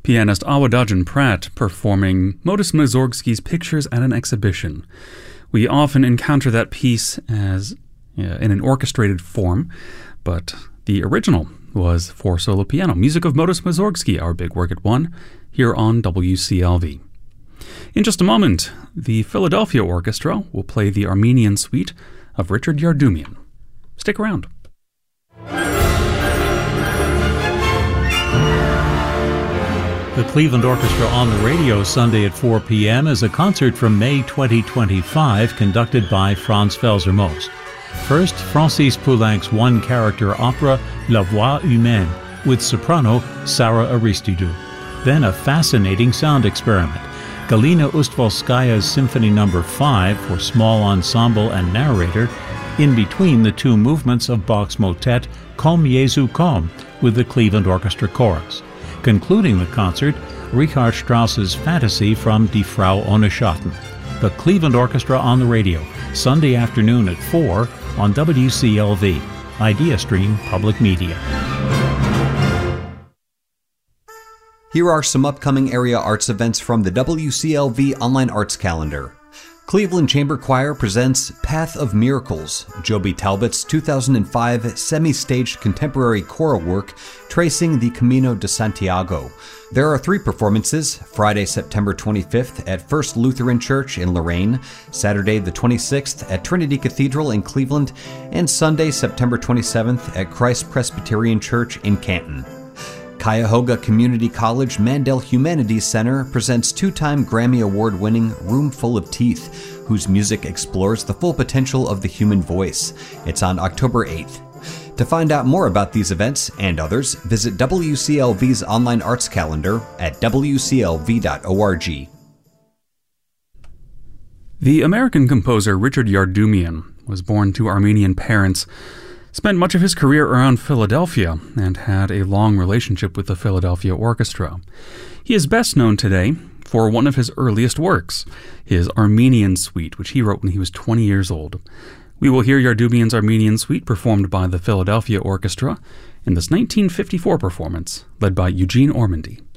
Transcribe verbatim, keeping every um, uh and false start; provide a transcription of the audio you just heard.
Pianist Awadadjan Pratt performing Modest Mussorgsky's Pictures at an Exhibition. We often encounter that piece as uh, in an orchestrated form, but the original was for solo piano. Music of Modest Mussorgsky, our big work at one, here on W C L V. In just a moment, the Philadelphia Orchestra will play the Armenian Suite of Richard Yardumian. Stick around. The Cleveland Orchestra on the radio Sunday at four p.m. is a concert from May twenty twenty-five conducted by Franz Felser-Most. First, Francis Poulenc's one-character opera La Voix Humaine with soprano Sarah Aristidou. Then a fascinating sound experiment. Galina Ustvolskaya's Symphony Number five for small ensemble and narrator in between the two movements of Bach's motet Komm Jesu komm with the Cleveland Orchestra Chorus. Concluding the concert, Richard Strauss's Fantasy from Die Frau ohne Schatten. The Cleveland Orchestra on the radio, Sunday afternoon at four on W C L V, IdeaStream Public Media. Here are some upcoming area arts events from the W C L V Online Arts Calendar. Cleveland Chamber Choir presents Path of Miracles, Joby Talbot's two thousand five semi-staged contemporary choral work tracing the Camino de Santiago. There are three performances, Friday, September twenty-fifth at First Lutheran Church in Lorain, Saturday the twenty-sixth at Trinity Cathedral in Cleveland, and Sunday, September twenty-seventh at Christ Presbyterian Church in Canton. Cuyahoga Community College Mandel Humanities Center presents two-time Grammy Award-winning Room Full of Teeth, whose music explores the full potential of the human voice. It's on October eighth. To find out more about these events and others, visit W C L V's online arts calendar at w c l v dot org. The American composer Richard Yardumian was born to Armenian parents, spent much of his career around Philadelphia, and had a long relationship with the Philadelphia Orchestra. He is best known today for one of his earliest works, his Armenian Suite, which he wrote when he was twenty years old. We will hear Yardumian's Armenian Suite performed by the Philadelphia Orchestra in this nineteen fifty-four performance, led by Eugene Ormandy.